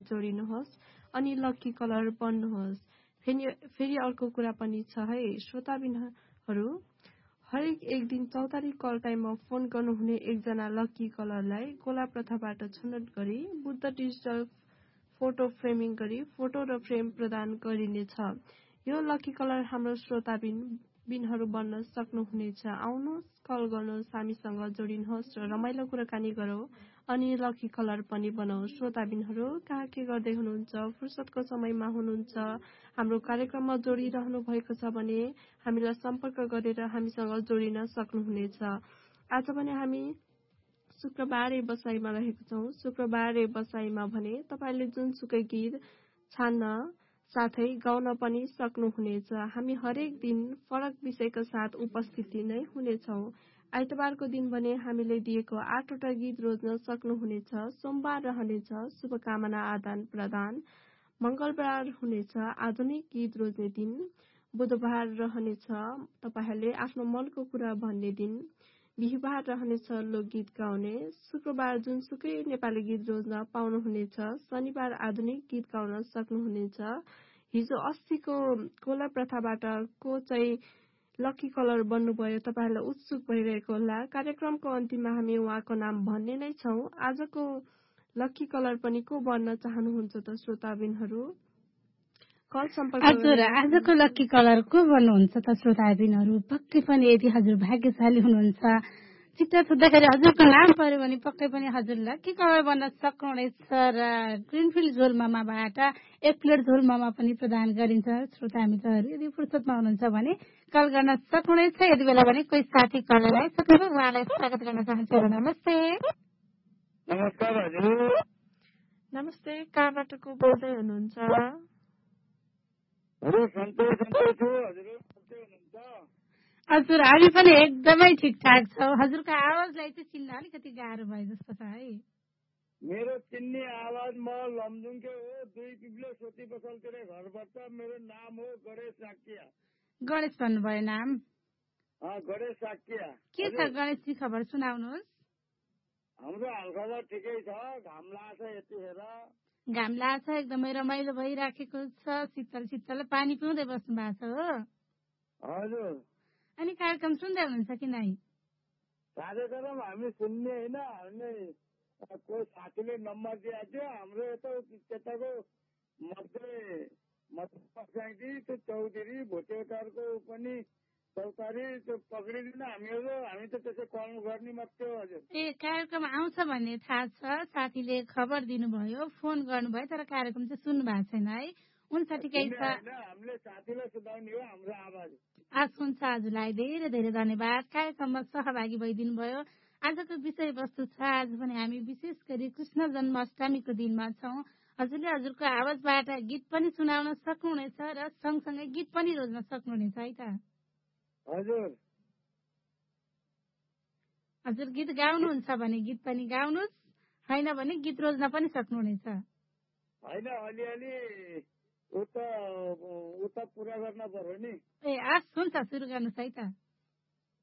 जोडिनुहोस् अनि lucky colour बन्नुहोस्। फेरि अर्को कुरा पनि छ है श्रोताबिनहरू, हरेक एक दिन 44 कल टाइममा फोन गर्नुहुने एकजना लकी कलरलाई गोला प्रथाबाट छनौट गरी बुद्ध डिजिटल फोटो फ्रेमिङ गरी फोटो र फ्रेम प्रदान गरिनेछ। यो लकी कलर हाम्रो श्रोताबिनहरू बन्न सक्नुहुनेछ। आउनुहोस्, कल गर्नुहोस्, हामीसँग जोडिनुहोस् र रमाइलो कुराकानी गरौँ अनि लकी कलर पनि बनाऊ। श्रोताबिनहरू कहाँ के गर्दै हुनुहुन्छ, फुर्सदको समयमा हुनुहुन्छ, हाम्रो कार्यक्रममा जोडिरहनु भएको छ भने हामीलाई सम्पर्क गरेर हामीसँग जोडिन सक्नुहुनेछ। आज भने हामी शुक्रबार बसाइमा रहेको छौँ। शुक्रबार बसाइमा भने तपाईँले जुनसुकै गीत छान्न साथै गाउन पनि सक्नुहुनेछ। हामी हरेक दिन फरक विषयको साथ उपस्थिति नै हुनेछौँ। आइतबारको दिन भने हामीले दिएको 8वटा गीत रोज्न सक्नुहुनेछ। सोमबार रहनेछ शुभकामना आदान प्रदान, मंगलबार हुनेछ आधुनिक गीत रोज्ने दिन, बुधबार रहनेछ तपाईँहरूले आफ्नो मनको कुरा भन्ने दिन, बिहिबार रहनेछ लोकगीत गाउने, शुक्रबार जुनसुकै नेपाली गीत रोज्न पाउनुहुनेछ, शनिबार आधुनिक गीत गाउन सक्नुहुनेछ। हिजो 80को कोला प्रथाबाट को चाहिँ लकी कलर बन्नुभयो तपाईँहरूलाई उत्सुक भइरहेको होला। कार्यक्रमको अन्तिममा हामी उहाँको नाम भन्ने नै छौँ। आजको लकी कलर पनि को बन्न चाहनुहुन्छ त श्रोताबिनहरू? कल सम्पर्क हजुर, आजको लकी कलर को बन्नुहुन्छ त श्रोताबिनहरू? पक्कै पनि यदि हजुर भाग्यशाली हुनुहुन्छ, चित्त छुट्दाखेरि हजुरको नाम पर्यो भने पक्कै पनि हजुर लकी कलर बन्न सक्नुहुनेछ र ग्रिनफिल्ड झोल मामाबाट 1 प्लेट झोल मामा पनि प्रदान गरिन्छ। श्रोता मित्रहरू यदि फुर्सदमा हुनुहुन्छ भने कल गर्न सक्नुहुनेछ। यति बेला भने कोही साथी कलर आइसक्नु, उहाँलाई स्वागत गर्न चाहन्छु। नमस्ते। नमस्कार हजुर। नमस्ते, कहाँबाट को बोल्दै हुनुहुन्छ? हजुर, हामी पनि एकदमै ठिकठाक छौँ। हजुरको आवाजलाई चाहिँ चिन्न अलिकति गाह्रो भयो जस्तो छ है। मेरो चिन्ने आवाज म लमजुङकै हो, 2 पिप्ले सोती बसलतिर घर पर्छ। मेरो नाम हो गणेश साकिया। गणेश भन्नुभयो नाम? गणेश साकिया। के छ गणेशजी खबर सुनाउनुहोस्। हाम्रो हालखबर ठिकै छ, घाम लाग्छ यतिखेर। घाम लाग्छ, एकदमै रमाइलो भइराखेको छ, शीतल शीतल पानी पिउँदै बस्नु भएको छ हो? हजुर। अनि कार्यक्रम सुन्दै हुनुहुन्छ कि नै? कार्यक्रम हामी सुन्ने होइन, हामीले कोही साथीले नम्बर दिएको थियो। हाम्रो यता त्यताको मध्य त्यो चौधरी भोटेटारको पनि चौतारी त्यो पक्रिँदैन हामीहरू। हामी त त्यसै कल गर्ने मात्रै हो हजुर। ए, कार्यक्रम आउँछ भन्ने थाहा छ, साथीले खबर दिनुभयो, फोन गर्नुभयो, तर कार्यक्रम चाहिँ सुन्नु भएको छैन है? हुन्छ, ठिकै छ। हामीले साथीलाई सुनाउने हो हाम्रो आवाज। हुन्छ, हजुरलाई धेरै धेरै धन्यवाद कार्यक्रममा सहभागी भइदिनु भयो। आजको विषयवस्तु छ, आज पनि हामी विशेष गरी कृष्ण जन्माष्टमीको दिनमा छौँ। हजुरले हजुरको आवाजबाट गीत पनि सुनाउन सक्नुहुनेछ र सँगसँगै गीत पनि रोज्न सक्नुहुनेछ है त? हजुर गीत गाउनुहुन्छ भने गीत पनि गाउनुहोस्, होइन भने गीत रोज्न पनि सक्नुहुनेछ। होइन, अलिअलि उता पुरा गर्न पर्यो नि। ए, हुन्छ, सुरु गर्नुहोस् है त।